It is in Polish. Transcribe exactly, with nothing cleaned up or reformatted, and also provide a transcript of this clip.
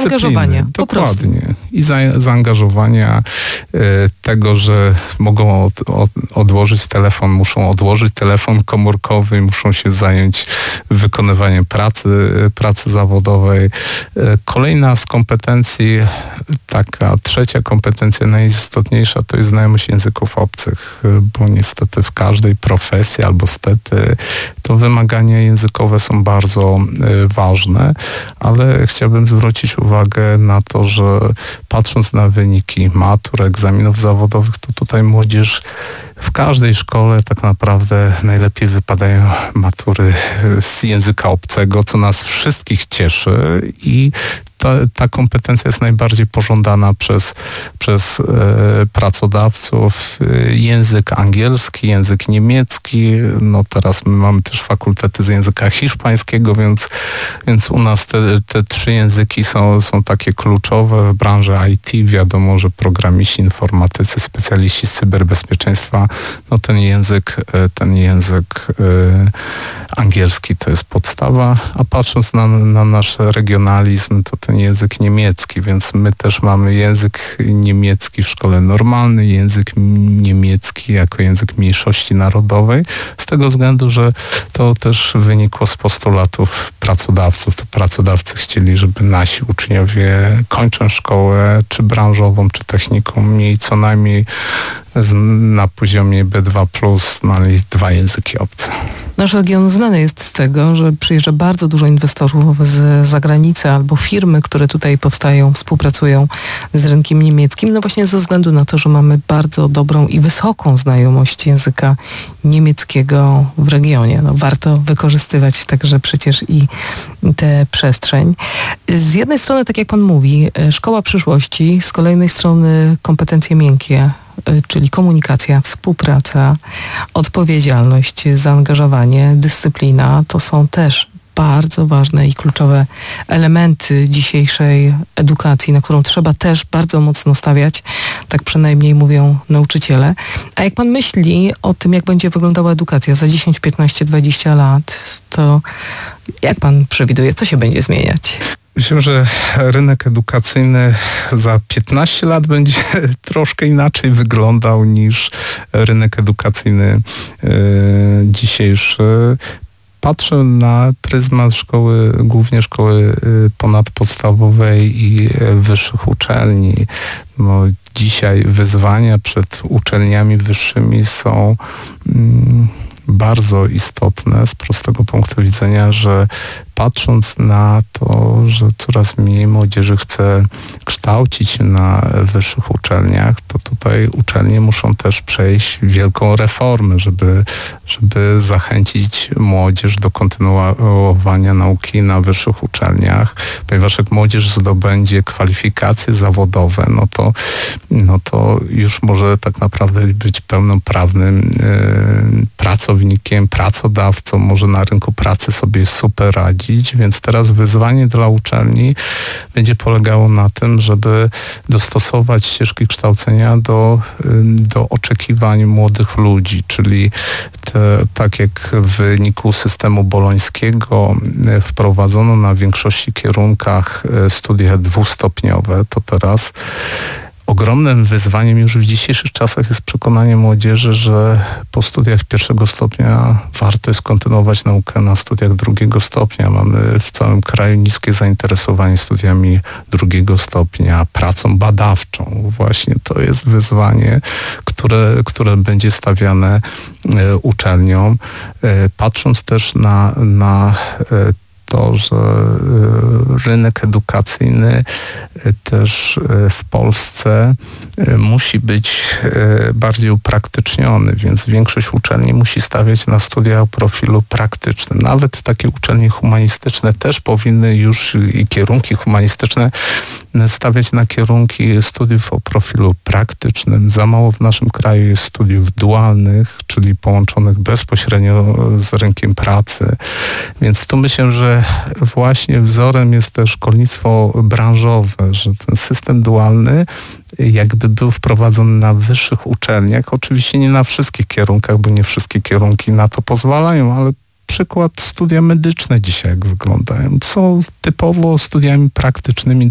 zaangażowania. Dokładnie. I za, zaangażowania y, tego, że mogą od, od, odłożyć telefon, muszą odłożyć telefon komórkowy, muszą się zająć wykonywaniem pracy, pracy zawodowej. Y, kolejna z kompetencji, taka trzecia kompetencja najistotniejsza, to jest znajomość języków obcych, y, bo niestety w każdej profesji albo stety to wymagania językowe są bardzo y, ważne, ale chciałbym zwrócić uwagę na to, że patrząc na wyniki matur, egzaminów zawodowych, to tutaj młodzież w każdej szkole tak naprawdę najlepiej wypadają matury z języka obcego, co nas wszystkich cieszy i ta, ta kompetencja jest najbardziej pożądana przez, przez e, pracodawców. Język angielski, język niemiecki, no teraz my mamy też fakultety z języka hiszpańskiego, więc, więc u nas te, te trzy języki są, są takie kluczowe. W branży I T wiadomo, że programiści, informatycy, specjaliści z cyberbezpieczeństwa, no ten język, ten język e, angielski to jest podstawa, a patrząc na, na nasz regionalizm, to ten język niemiecki, więc my też mamy język niemiecki w szkole normalnej, język niemiecki jako język mniejszości narodowej, z tego względu, że to też wynikło z postulatów pracodawców. To pracodawcy chcieli, żeby nasi uczniowie kończąc szkołę, czy branżową, czy techniką, mieli co najmniej na poziomie B dwa plus, znali dwa języki obce. Nasz region znany jest z tego, że przyjeżdża bardzo dużo inwestorów z zagranicy albo firmy, które tutaj powstają, współpracują z rynkiem niemieckim, no właśnie ze względu na to, że mamy bardzo dobrą i wysoką znajomość języka niemieckiego w regionie. No, warto wykorzystywać także przecież i tę przestrzeń. Z jednej strony, tak jak pan mówi, szkoła przyszłości, z kolejnej strony kompetencje miękkie, czyli komunikacja, współpraca, odpowiedzialność, zaangażowanie, dyscyplina, to są też bardzo ważne i kluczowe elementy dzisiejszej edukacji, na którą trzeba też bardzo mocno stawiać, tak przynajmniej mówią nauczyciele. A jak pan myśli o tym, jak będzie wyglądała edukacja za dziesięć, piętnaście, dwadzieścia lat, to jak pan przewiduje, co się będzie zmieniać? Myślę, że rynek edukacyjny za piętnaście lat będzie troszkę inaczej wyglądał niż rynek edukacyjny yy, dzisiejszy. Patrzę na pryzmat szkoły, głównie szkoły ponadpodstawowej i wyższych uczelni. No, dzisiaj wyzwania przed uczelniami wyższymi są mm, bardzo istotne z prostego punktu widzenia, że patrząc na to, że coraz mniej młodzieży chce kształcić się na wyższych uczelniach, to tutaj uczelnie muszą też przejść wielką reformę, żeby, żeby zachęcić młodzież do kontynuowania nauki na wyższych uczelniach, ponieważ jak młodzież zdobędzie kwalifikacje zawodowe, no to, no to już może tak naprawdę być pełnoprawnym yy, pracownikiem, pracodawcą, może na rynku pracy sobie super radzić, więc teraz wyzwanie dla uczelni będzie polegało na tym, żeby dostosować ścieżki kształcenia do, do oczekiwań młodych ludzi, czyli te, tak jak w wyniku systemu bolońskiego wprowadzono na większości kierunkach studia dwustopniowe, to teraz ogromnym wyzwaniem już w dzisiejszych czasach jest przekonanie młodzieży, że po studiach pierwszego stopnia warto jest kontynuować naukę na studiach drugiego stopnia. Mamy w całym kraju niskie zainteresowanie studiami drugiego stopnia, pracą badawczą. Właśnie to jest wyzwanie, które, które będzie stawiane e, uczelniom. E, patrząc też na, na e, to, że rynek edukacyjny też w Polsce musi być bardziej upraktyczniony, więc większość uczelni musi stawiać na studia o profilu praktycznym. Nawet takie uczelnie humanistyczne też powinny już i kierunki humanistyczne stawiać na kierunki studiów o profilu praktycznym. Za mało w naszym kraju jest studiów dualnych, czyli połączonych bezpośrednio z rynkiem pracy. Więc tu myślę, że właśnie wzorem jest też szkolnictwo branżowe, że ten system dualny jakby był wprowadzony na wyższych uczelniach. Oczywiście nie na wszystkich kierunkach, bo nie wszystkie kierunki na to pozwalają, ale przykład studia medyczne dzisiaj jak wyglądają. Są typowo studiami praktycznymi